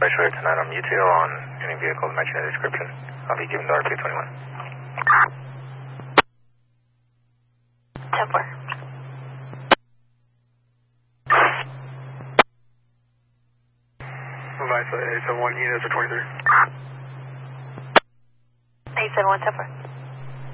Special tonight on UTO on any vehicle matching the description. I'll be giving the RP21. 10-4. Advice 871 units or 23. 871 10-4.